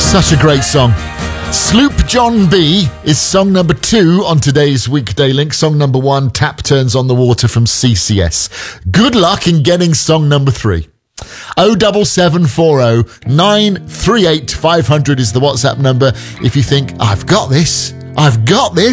Such a great song. Sloop John B is song number 2 on today's Weekday Link. Song number 1, Tap Turns on the Water from CCS. Good luck in getting song number 3. 07740 938 500 is the WhatsApp number if you think, I've got this.